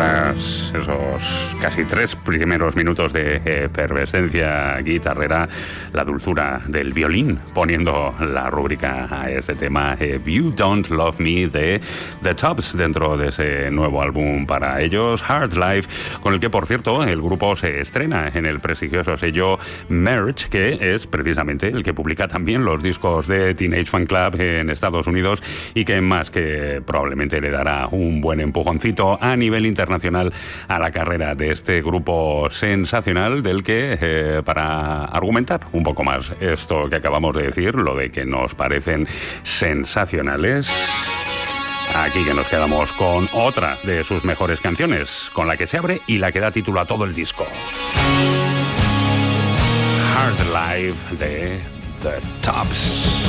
Tras esos casi 3 primeros minutos de efervescencia guitarrera, la dulzura del violín, poniendo la rúbrica a este tema If You Don't Love Me de The Tops, dentro de ese nuevo álbum para ellos, Hard Life, con el que, por cierto, el grupo se estrena en el prestigioso sello Merge, que es precisamente el que publica también los discos de Teenage Fan Club en Estados Unidos y que más que probablemente le dará un buen empujoncito a nivel internacional a la carrera de este grupo sensacional, del que, para argumentar un poco más esto que acabamos de decir, lo de que nos parecen sensacionales, aquí que nos quedamos con otra de sus mejores canciones, con la que se abre y la que da título a todo el disco. Hard Life de The Tops.